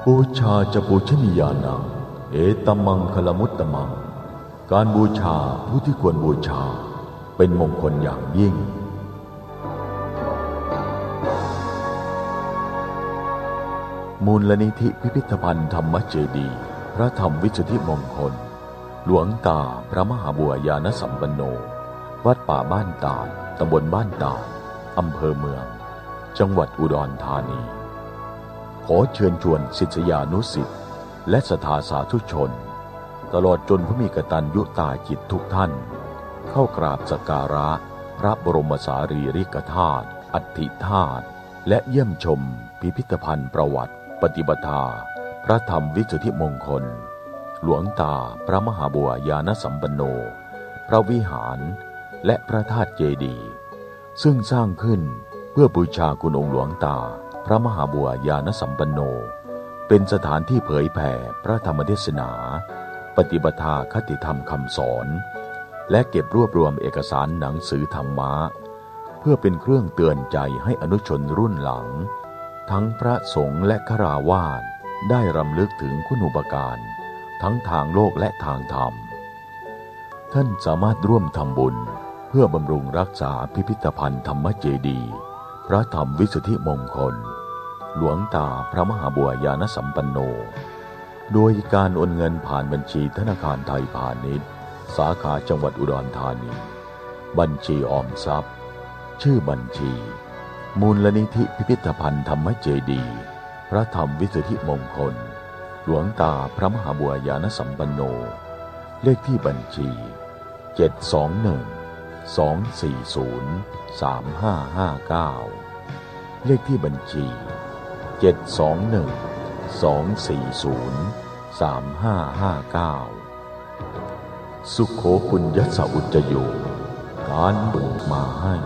บูชาจะปูชนียานังเอตัมมังคลมุตตมังการบูชาผู้ที่ควรบูชาเป็นมงคลอย่างยิ่งมูลนิธิพิพิธภัณฑ์ธรรมเจดีย์พระธรรมวิสุทธิมงคลหลวงตาพระมหาบัวยานสัมปันโนวัดป่าบ้านตาดตำบลบ้านตาดอำเภอเมืองจังหวัดอุดรธานีขอเชิญชวนศิษยานุศิษย์และศรัทธาสาธุชนตลอดจนผู้มีกตัญญูตาจิตทุกท่านเข้ากราบสักการะพระบรมสารีริกธาตุอัฐิธาตุและเยี่ยมชมพิพิธภัณฑ์ประวัติปฏิปทาพระธรรมวิสุทธิมงคลหลวงตาพระมหาบัวยานสัมปันโนพระวิหารและพระธาตุเจดีย์ซึ่งสร้างขึ้นเพื่อบูชาคุณองค์หลวงตาพระมหาบัวยานสัมปันโนเป็นสถานที่เผยแผ่พระธรรมเทศนาปฏิปทาคติธรรมคำสอนและเก็บรวบรวมเอกสารหนังสือธรรมะเพื่อเป็นเครื่องเตือนใจให้อนุชนรุ่นหลังทั้งพระสงฆ์และฆราวาสได้รำลึกถึงคุณูปการทั้งทางโลกและทางธรรมท่านสามารถร่วมทำบุญเพื่อบำรุงรักษาพิพิธภัณฑ์ธรรมเจดีย์พระธรรมวิสุทธิมงคลหลวงตาพระมหาบัวยานสัมปันโนโดยการโอนเงินผ่านบัญชีธนาคารไทยพาณิชย์สาขาจังหวัดอุดรธานีบัญชีออมทรัพย์ชื่อบัญชีมูลนิธิพิพิธภัณฑ์ธรรมเจดีย์พระธรรมวิสุทธิมงคลหลวงตาพระมหาบัวยานสัมปันโนเลขที่บัญชี721-240-3559เลขที่บัญชี721-240-3559สุโขปุญญสอุจโยการบุญมาให้